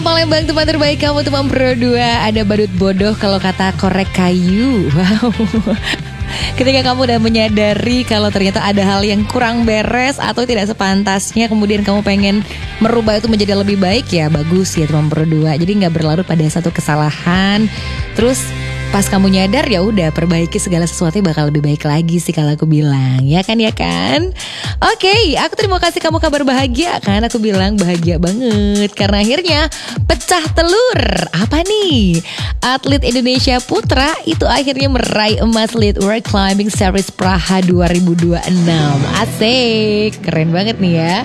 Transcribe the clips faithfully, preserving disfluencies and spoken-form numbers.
Palembang, tempat terbaik kamu, teman Pro dua. Ada badut bodoh kalau kata korek kayu. Wow. Ketika kamu udah menyadari kalau ternyata ada hal yang kurang beres atau tidak sepantasnya, kemudian kamu pengen merubah itu menjadi lebih baik, ya bagus ya teman Pro dua. Jadi gak berlarut pada satu kesalahan. Terus pas kamu nyadar, ya udah perbaiki segala sesuatu, bakal lebih baik lagi sih kalau aku bilang. Ya kan, ya kan? Oke, okay, aku terima kasih kamu kabar bahagia kan? Aku bilang bahagia banget karena akhirnya pecah telur. Apa nih? Atlet Indonesia Putra itu akhirnya meraih emas Lead World Climbing Series Praha dua ribu dua puluh enam. Asik, keren banget nih ya.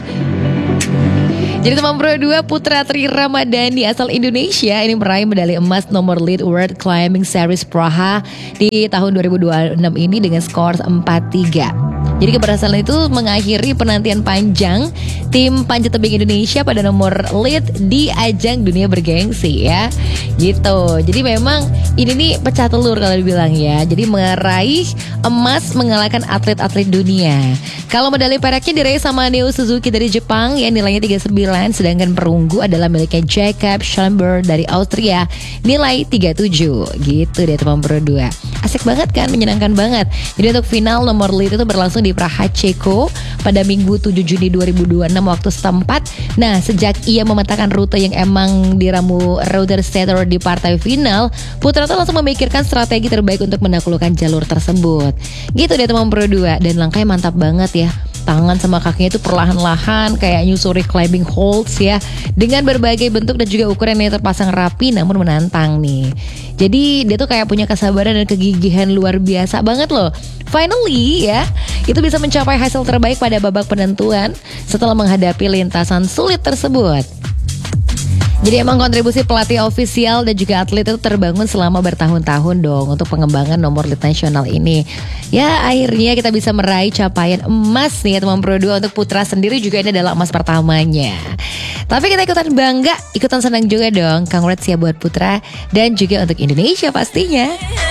Jadi teman Pro dua, Putra Tri Ramadhani asal Indonesia ini meraih medali emas nomor Lead World Climbing Series Praha di tahun dua ribu dua puluh enam ini dengan skor empat tiga. Jadi keberhasilan itu mengakhiri penantian panjang tim panjat tebing Indonesia pada nomor lead di ajang dunia bergengsi ya. Gitu. Jadi memang ini nih pecah telur kalau dibilang ya. Jadi meraih emas mengalahkan atlet-atlet dunia. Kalau medali peraknya diraih sama Neo Suzuki dari Jepang yang nilainya tiga puluh sembilan, sedangkan perunggu adalah miliknya Jacob Schellenberg dari Austria nilai tiga puluh tujuh. Gitu deh teman Pro dua. Asik banget kan, menyenangkan banget. Jadi untuk final nomor lead itu berlangsung di Praha, Ceko pada Minggu tujuh Juni dua ribu dua puluh enam waktu setempat. Nah, sejak ia memetakan rute yang emang diramu Roger Setter di partai final, Putra tuh langsung memikirkan strategi terbaik untuk menaklukkan jalur tersebut. Gitu deh teman Pro dua. Dan langkahnya mantap banget ya. Tangan sama kakinya itu perlahan-lahan kayak nyusuri climbing holds ya, dengan berbagai bentuk dan juga ukuran yang terpasang rapi namun menantang nih. Jadi dia tuh kayak punya kesabaran dan kegigihan luar biasa banget loh. Finally ya, itu bisa mencapai hasil terbaik pada babak penentuan setelah menghadapi lintasan sulit tersebut. Jadi emang kontribusi pelatih ofisial dan juga atlet itu terbangun selama bertahun-tahun dong untuk pengembangan nomor lead nasional ini. Ya akhirnya kita bisa meraih capaian emas nih ya teman Pro dua. Untuk Putra sendiri juga ini adalah emas pertamanya. Tapi kita ikutan bangga, ikutan senang juga dong. Congrats ya buat Putra dan juga untuk Indonesia pastinya.